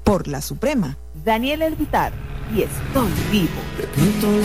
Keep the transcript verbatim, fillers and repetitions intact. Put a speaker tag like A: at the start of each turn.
A: por la Suprema.
B: Daniel Elvitar, y estoy vivo.
C: De pronto